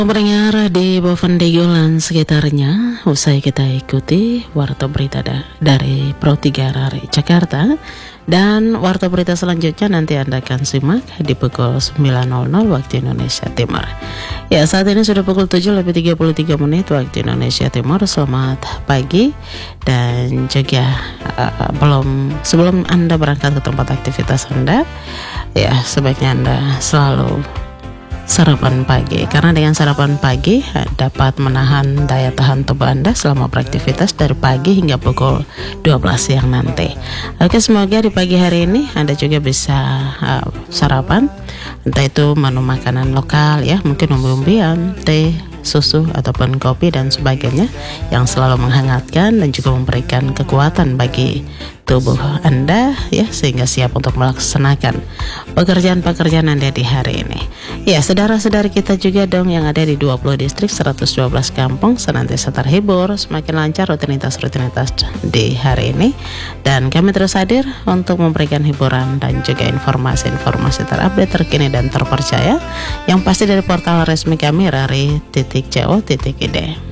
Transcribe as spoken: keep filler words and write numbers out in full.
Pendengar di Bovendigul sekitarnya, usai kita ikuti warta berita da- dari Pro tiga R R I Jakarta, dan warta berita selanjutnya nanti Anda akan simak di pukul sembilan nol nol waktu Indonesia Timur. Ya, saat ini sudah pukul tujuh lebih tiga puluh tiga menit waktu Indonesia Timur. Selamat pagi, dan juga uh, belum sebelum Anda berangkat ke tempat aktivitas Anda, ya sebaiknya Anda selalu sarapan pagi, karena dengan sarapan pagi dapat menahan daya tahan tubuh Anda selama beraktivitas dari pagi hingga pukul dua belas siang nanti. Oke, semoga di pagi hari ini Anda juga bisa uh, sarapan, entah itu menu makanan lokal ya, mungkin umbi-umbian, teh, susu ataupun kopi dan sebagainya yang selalu menghangatkan dan juga memberikan kekuatan bagi tubuh Anda ya, sehingga siap untuk melaksanakan pekerjaan-pekerjaan Anda di hari ini. Ya, saudara-saudara kita juga dong yang ada di dua puluh distrik, seratus dua belas kampung senantiasa terhibur, semakin lancar rutinitas-rutinitas di hari ini, dan kami terus hadir untuk memberikan hiburan dan juga informasi-informasi terupdate, terkini dan terpercaya yang pasti dari portal resmi kami rari titik co titik id.